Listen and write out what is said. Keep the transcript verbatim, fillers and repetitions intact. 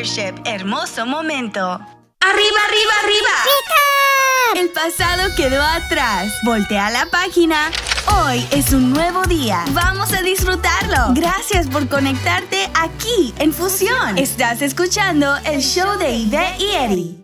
Mothership. Hermoso momento. ¡Arriba, arriba, arriba! ¡Pica! El pasado quedó atrás. Voltea la página. Hoy es un nuevo día. Vamos a disfrutarlo. Gracias por conectarte aquí en Fusión. Estás escuchando el show de Ivette y Eddie.